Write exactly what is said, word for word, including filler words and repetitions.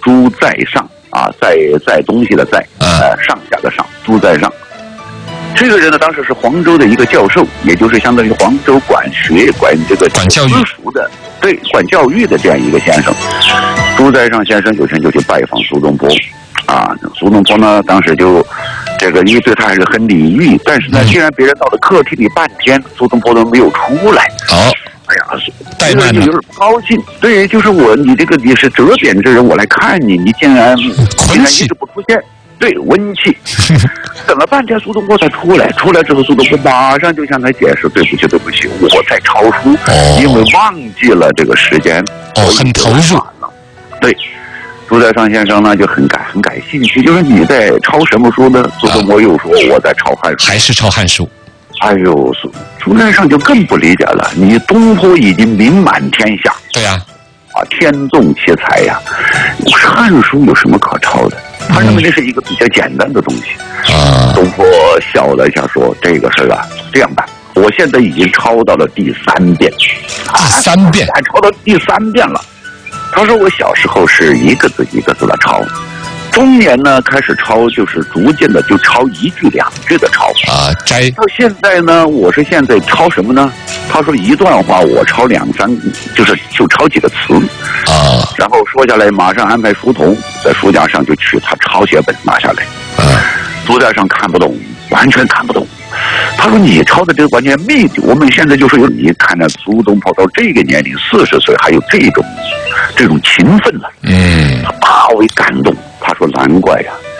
朱在上啊，在在东西的在，呃，上下的上，朱在上。这个人呢，当时是黄州的一个教授，也就是相当于黄州管学、管这个管教育私塾的，对，管教育的这样一个先生。朱在上先生有天就去拜访苏东坡，啊，苏东坡呢，当时就这个因为对他还是很礼遇，但是呢， 嗯、 既然别人到了客厅里半天，苏东坡都没有出来， 好、哦， 哎呀， 怠慢了， 有点不高兴。对，就是我，你这个你是折贬之人，我来看你，你竟然竟然一直不出现。对，温气，等了半天，苏东坡才出来。出来之后，苏东坡马上就向他解释：“对不起，对不起，我在抄书，哦、因为忘记了这个时间， 哦，很投入了。”对，朱在上先生呢就很感很感兴趣，就是你在抄什么书呢？苏东坡又说：“我在抄汉书。” 还是抄汉书。 哎呦，朱在上就更不理解了。你东坡已经名满天下， 对呀、 啊，啊，天纵奇才呀，汉书有什么可抄的？他认为这是一个比较简单的东西。啊，东坡笑了一下说：“这个事啊，这样办，我现在已经抄到了第三遍， 第三遍， 还抄到第三遍了。”他说：“我小时候是一个字一个字的抄，中年呢开始抄，就是逐渐的就抄一句两句的抄啊，摘。 到现在呢，我是现在抄什么呢？他说一段话我抄两三，就是就抄几个词啊， 然后说下来，马上安排书童在书架上就取他抄写本拿下来。啊，书架上看不懂，完全看不懂。他说你抄的这个完全秘籍，我们现在就说有你看到苏东坡到这个年龄四十岁还有这种这种勤奋了，嗯，他大为感动。他说难怪呀、啊，